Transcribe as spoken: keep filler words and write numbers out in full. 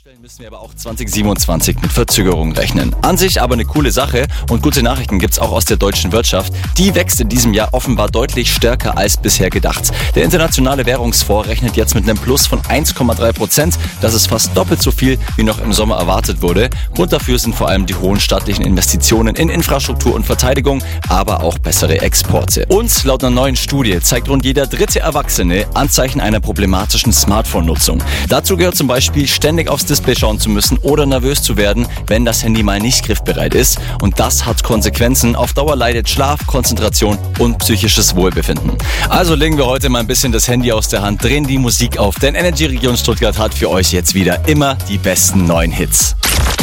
Müssen wir aber auch zwanzig siebenundzwanzig mit Verzögerung rechnen. An sich aber eine coole Sache und gute Nachrichten gibt's auch aus der deutschen Wirtschaft. Die wächst in diesem Jahr offenbar deutlich stärker als bisher gedacht. Der Internationale Währungsfonds rechnet jetzt mit einem Plus von eins Komma drei Prozent. Das ist fast doppelt so viel, wie noch im Sommer erwartet wurde. Grund dafür sind vor allem die hohen staatlichen Investitionen in Infrastruktur und Verteidigung, aber auch bessere Exporte. Und laut einer neuen Studie zeigt rund jeder dritte Erwachsene Anzeichen einer problematischen Smartphone-Nutzung. Dazu gehört zum Beispiel ständig aufs Display schauen zu müssen oder nervös zu werden, wenn das Handy mal nicht griffbereit ist. Und das hat Konsequenzen. Auf Dauer leidet Schlaf, Konzentration und psychisches Wohlbefinden. Also legen wir heute mal ein bisschen das Handy aus der Hand, drehen die Musik auf, denn Energy Region Stuttgart hat für euch jetzt wieder immer die besten neuen Hits.